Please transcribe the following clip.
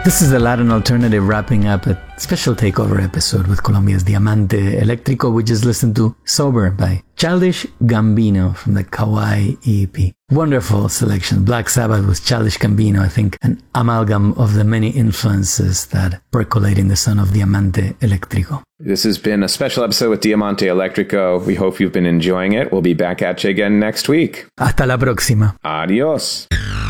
This is the Latin Alternative wrapping up a special takeover episode with Colombia's Diamante Electrico. We just listened to Sober by Childish Gambino from the Kawaii EP. Wonderful selection. Black Sabbath with Childish Gambino, I think an amalgam of the many influences that percolate in the son of Diamante Electrico. This has been a special episode with Diamante Electrico. We hope you've been enjoying it. We'll be back at you again next week. Hasta la próxima. Adios.